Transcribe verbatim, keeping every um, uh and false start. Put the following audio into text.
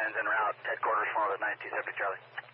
winds en route, headquarters four oh nine two seventy Charlie.